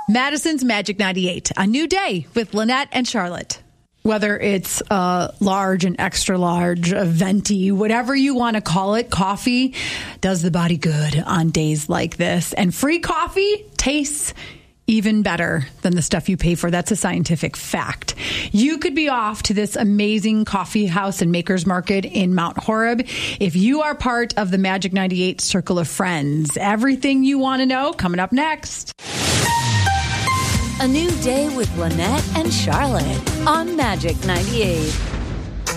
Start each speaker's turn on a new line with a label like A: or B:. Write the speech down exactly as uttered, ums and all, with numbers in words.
A: Madison's Magic ninety-eight, a new day with Lynette and Charlotte. Whether it's uh, large and extra large, a venti, whatever you want to call it, coffee does the body good on days like this. And free coffee tastes even better than the stuff you pay for. That's a scientific fact. You could be off to this amazing coffee house and makers market in Mount Horeb if you are part of the Magic ninety-eight Circle of Friends. Everything you want to know coming up next.
B: A new day with Lynette and Charlotte on Magic ninety-eight.